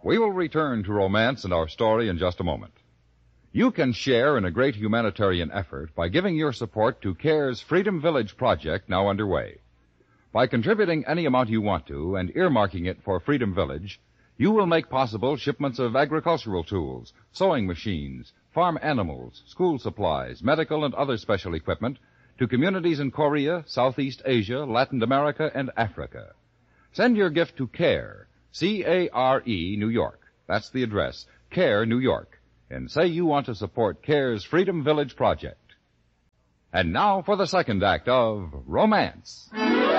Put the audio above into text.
We will return to romance and our story in just a moment. You can share in a great humanitarian effort by giving your support to CARE's Freedom Village project now underway. By contributing any amount you want to and earmarking it for Freedom Village, you will make possible shipments of agricultural tools, sewing machines, farm animals, school supplies, medical and other special equipment to communities in Korea, Southeast Asia, Latin America, and Africa. Send your gift to CARE, C-A-R-E, New York. That's the address, CARE, New York. And say you want to support CARE's Freedom Village project. And now for the second act of Romance.